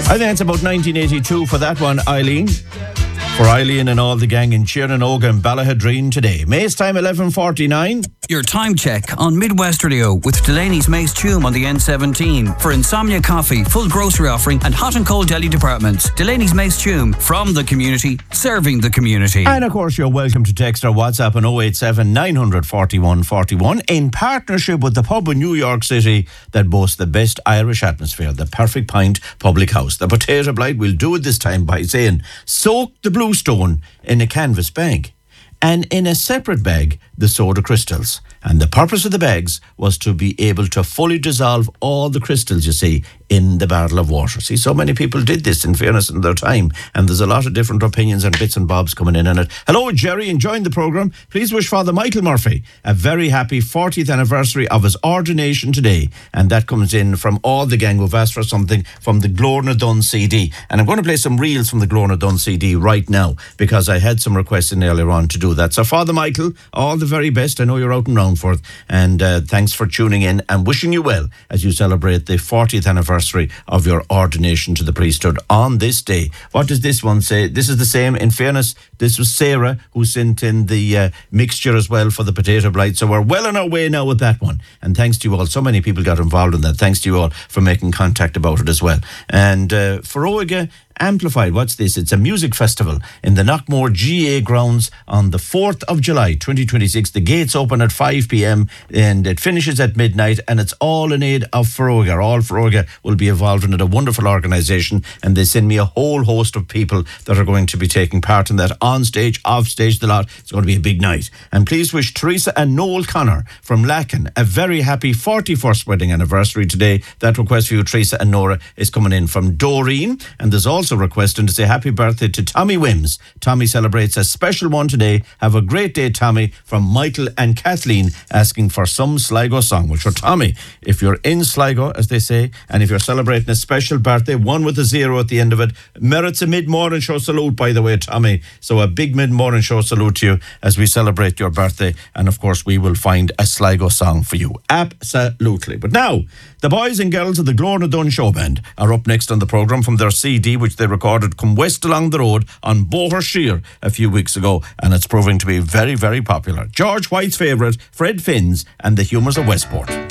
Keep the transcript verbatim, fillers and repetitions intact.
I think it's about nineteen eighty-two for that one, Eileen. For Eileen and all the gang in Chiranoga and Ballahadreen today. May's time eleven forty-nine. Your time check on Midwest Radio with Delaney's Mace Tomb on the N seventeen. For Insomnia Coffee, full grocery offering and hot and cold deli departments. Delaney's Mace Tomb, from the community, serving the community. And of course, you're welcome to text or WhatsApp on oh eight seven, nine forty-one, forty-one in partnership with the pub in New York City that boasts the best Irish atmosphere, the Perfect Pint Public House. The Potato Blight will do it this time by saying, soak the Bluestone in a canvas bag, and in a separate bag, the soda crystals. And the purpose of the bags was to be able to fully dissolve all the crystals, you see, in the barrel of water. See, so many people did this, in fairness, in their time, and there's a lot of different opinions and bits and bobs coming in on it. Hello, Jerry, enjoying the programme. Please wish Father Michael Murphy a very happy fortieth anniversary of his ordination today. And that comes in from all the gang who've asked for something from the Glorna Dunn C D. And I'm going to play some reels from the Glorna Dunn C D right now, because I had some requests in earlier on to do that. So, Father Michael, all the very best. I know you're out and round for it. And uh, thanks for tuning in and wishing you well as you celebrate the fortieth anniversary of your ordination to the priesthood on this day. What does this one say? This is the same. In fairness, this was Sarah who sent in the uh, mixture as well for the Potato Blight. So we're well on our way now with that one. And thanks to you all. So many people got involved in that. Thanks to you all for making contact about it as well. And uh, Foróige Amplified, what's this? It's a music festival in the Knockmore G A grounds on the fourth of July, twenty twenty-six. The gates open at five p.m. and it finishes at midnight, and it's all in aid of Foróige. All Foróige will be involved in it, a wonderful organisation, and they send me a whole host of people that are going to be taking part in that, on stage, off stage, the lot. It's going to be a big night. And please wish Teresa and Noel Connor from Lacken a very happy forty-first wedding anniversary today. That request for you, Teresa and Nora, is coming in from Doreen, and there's also also requesting to say happy birthday to Tommy Wims. Tommy celebrates a special one today. Have a great day, Tommy, from Michael and Kathleen, asking for some Sligo song. Well, for Tommy, if you're in Sligo, as they say, and if you're celebrating a special birthday, one with a zero at the end of it, merits a mid-morning show salute, by the way, Tommy. So a big mid-morning show salute to you as we celebrate your birthday. And of course, we will find a Sligo song for you. Absolutely. But now, the boys and girls of the Glorna Dunn Show Band are up next on the programme from their C D, which they recorded Come West Along the Road on Boher Shear a few weeks ago, and it's proving to be very, very popular. George White's favourite, Fred Finn's and the Humours of Westport.